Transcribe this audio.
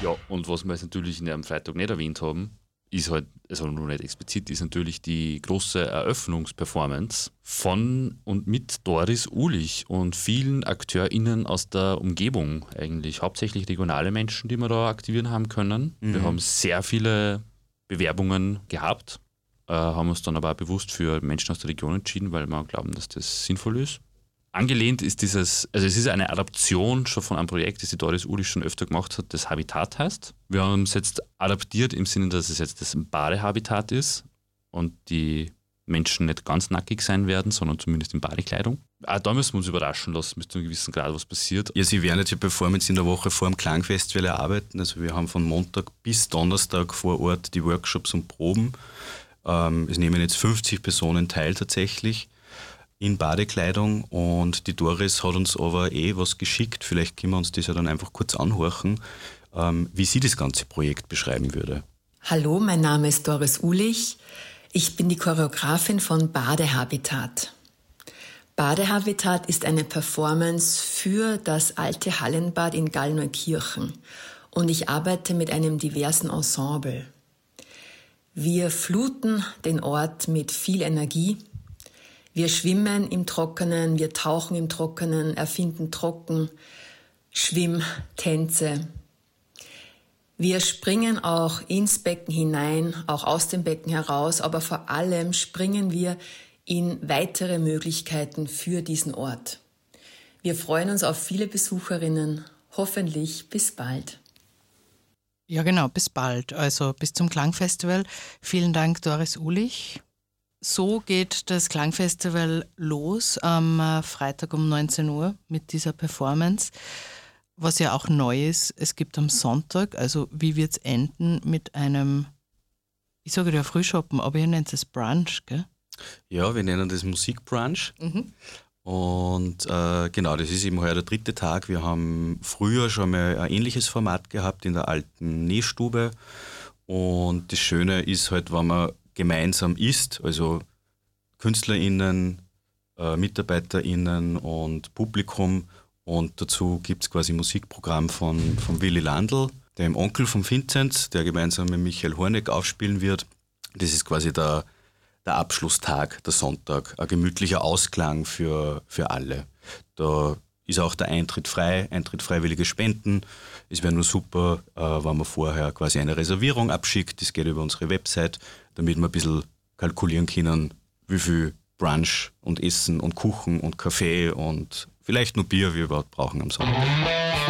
Ja, und was wir jetzt natürlich in am Freitag nicht erwähnt haben, ist halt, also nur nicht explizit, ist natürlich die große Eröffnungsperformance von und mit Doris Uhlich und vielen AkteurInnen aus der Umgebung eigentlich. Hauptsächlich regionale Menschen, die wir da aktivieren haben können. Wir haben sehr viele Bewerbungen gehabt, haben uns dann aber auch bewusst für Menschen aus der Region entschieden, weil wir glauben, dass das sinnvoll ist. Angelehnt ist dieses, also es ist eine Adaption schon von einem Projekt, das die Doris Uhlich schon öfter gemacht hat, das Habitat heißt. Wir haben es jetzt adaptiert im Sinne, dass es jetzt das Badehabitat ist und die Menschen nicht ganz nackig sein werden, sondern zumindest in Badekleidung. Auch da müssen wir uns überraschen lassen, bis zu einem gewissen Grad was passiert. Ja, Sie werden jetzt die Performance in der Woche vor dem Klangfestival erarbeiten. Also wir haben von Montag bis Donnerstag vor Ort die Workshops und Proben. Es nehmen jetzt 50 Personen teil tatsächlich in Badekleidung und die Doris hat uns aber was geschickt. Vielleicht können wir uns das ja dann einfach kurz anhorchen, wie sie das ganze Projekt beschreiben würde. Hallo, mein Name ist Doris Uhlich. Ich bin die Choreografin von Badehabitat. Badehabitat ist eine Performance für das alte Hallenbad in Gallneukirchen und ich arbeite mit einem diversen Ensemble. Wir fluten den Ort mit viel Energie. Wir schwimmen im Trockenen, wir tauchen im Trockenen, erfinden Trocken, Schwimmtänze. Wir springen auch ins Becken hinein, auch aus dem Becken heraus, aber vor allem springen wir in weitere Möglichkeiten für diesen Ort. Wir freuen uns auf viele Besucherinnen, hoffentlich bis bald. Ja genau, bis bald, also bis zum Klangfestival. Vielen Dank, Doris Uhlich. So geht das Klangfestival los am Freitag um 19 Uhr mit dieser Performance. Was ja auch neu ist, es gibt am Sonntag, also wie wird es enden, mit einem, ich sage ja Frühschoppen, aber ihr nennt es Brunch, gell? Ja, wir nennen das Musikbrunch. Und genau, das ist eben heuer der 3. Tag. Wir haben früher schon mal ein ähnliches Format gehabt in der alten Nähstube. Und das Schöne ist halt, wenn man gemeinsam isst, also KünstlerInnen, MitarbeiterInnen und Publikum. Und dazu gibt es quasi Musikprogramm von Willy Landl, dem Onkel von Vinzenz, der gemeinsam mit Michael Horneck aufspielen wird. Das ist quasi der Abschlusstag, der Sonntag, ein gemütlicher Ausklang für alle. Da ist auch der Eintritt frei, freiwillige Spenden. Es wäre nur super, wenn man vorher quasi eine Reservierung abschickt. Das geht über unsere Website, damit wir ein bisschen kalkulieren können, wie viel Brunch und Essen und Kuchen und Kaffee und vielleicht nur Bier wir überhaupt brauchen am Sonntag.